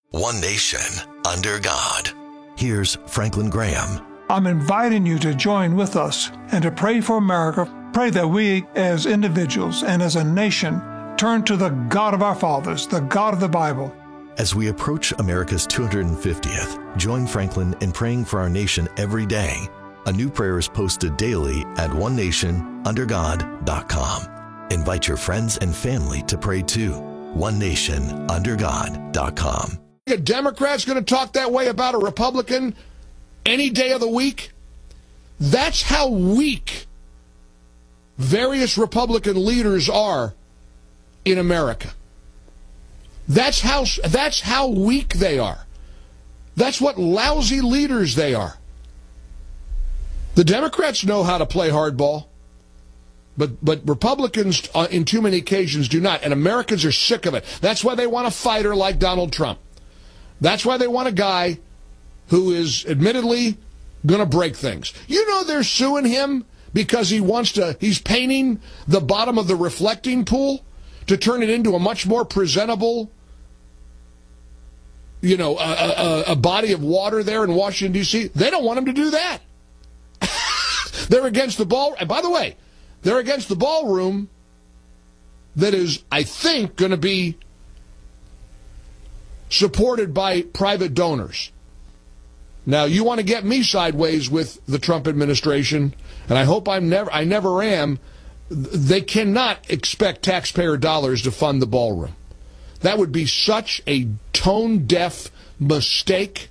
One nation, under God. Here's Franklin Graham. I'm inviting you to join with us and to pray for America. Pray that we, as individuals and as a nation, turn to the God of our fathers, the God of the Bible. As we approach America's 250th, join Franklin in praying for our nation every day. A new prayer is posted daily at onenationundergod.com. Invite your friends and family to pray too. onenationundergod.com. A Democrat's going to talk that way about a Republican any day of the week? That's how weak various Republican leaders are in America. That's how weak they are. That's what lousy leaders they are. The Democrats know how to play hardball, but Republicans in too many occasions do not, and Americans are sick of it. That's why they want a fighter like Donald Trump. That's why they want a guy who is admittedly going to break things. You know they're suing him because he's painting the bottom of the reflecting pool to turn it into a much more presentable, a body of water there in Washington, D.C. They don't want him to do that. They're against the ball. And by the way, they're against the ballroom that is, I think, going to be supported by private donors. Now, you want to get me sideways with the Trump administration, and I hope I never am. They cannot expect taxpayer dollars to fund the ballroom. That would be such a tone-deaf mistake.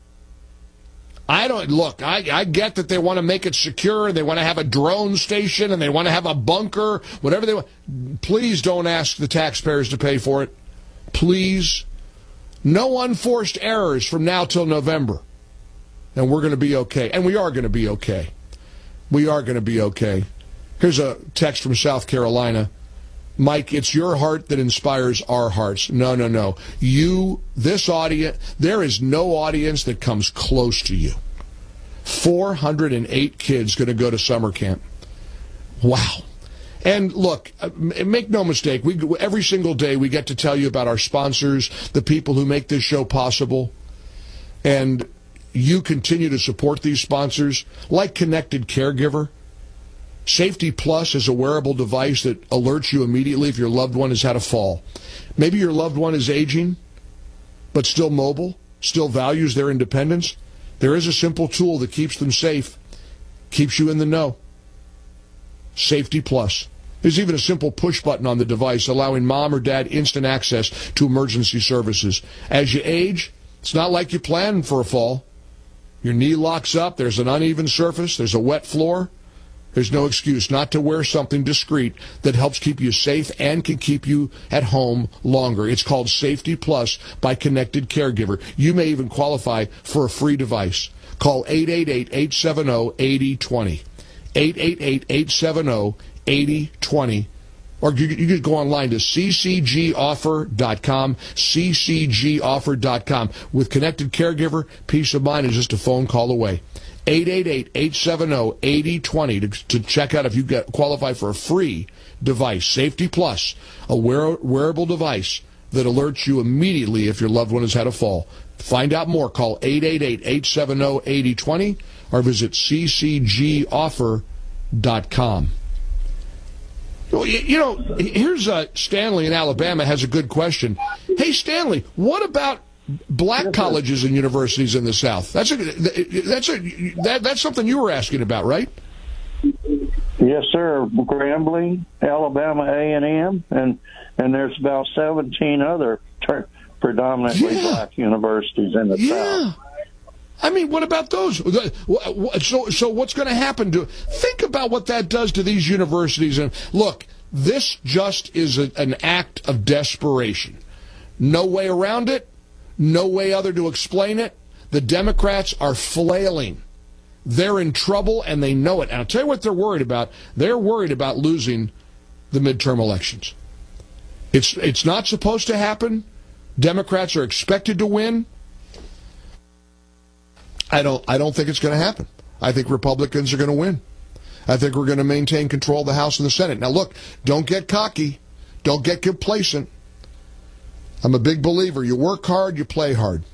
I get that they want to make it secure, they want to have a drone station, and they want to have a bunker, whatever they want. Please don't ask the taxpayers to pay for it. Please. No unforced errors from now till November. And we're going to be okay. And we are going to be okay. We are going to be okay. Here's a text from South Carolina. Mike, it's your heart that inspires our hearts. No. This audience, there is no audience that comes close to you. 408 kids going to go to summer camp. Wow. And look, make no mistake, every single day we get to tell you about our sponsors, the people who make this show possible. And you continue to support these sponsors, like Connected Caregiver. Safety Plus is a wearable device that alerts you immediately if your loved one has had a fall. Maybe your loved one is aging, but still mobile, still values their independence. There is a simple tool that keeps them safe, keeps you in the know. Safety Plus. There's even a simple push button on the device allowing mom or dad instant access to emergency services. As you age, it's not like you planned for a fall. Your knee locks up, there's an uneven surface, there's a wet floor. There's no excuse not to wear something discreet that helps keep you safe and can keep you at home longer. It's called Safety Plus by Connected Caregiver. You may even qualify for a free device. Call 888-870-8020. 888-870-8020. Or you could go online to ccgoffer.com, ccgoffer.com. With Connected Caregiver, peace of mind is just a phone call away. 888-870-8020 to check out if you qualify for a free device. Safety Plus, a wearable device that alerts you immediately if your loved one has had a fall. Find out more. Call 888-870-8020 or visit ccgoffer.com. Here's Stanley in Alabama has a good question. Hey, Stanley, what about black colleges and universities in the South? That's something you were asking about, right? Yes, sir. Grambling, Alabama A&M, and there's about 17 other predominantly black universities in the South. I mean, what about those? So what's going to happen to? Think about what that does to these universities. And look, this just is an act of desperation. No way around it. No way other to explain it. The Democrats are flailing. They're in trouble, and they know it. And I'll tell you what they're worried about. They're worried about losing the midterm elections. It's not supposed to happen. Democrats are expected to win. I don't think it's going to happen. I think Republicans are going to win. I think we're going to maintain control of the House and the Senate. Now, look, don't get cocky. Don't get complacent. I'm a big believer. You work hard, you play hard.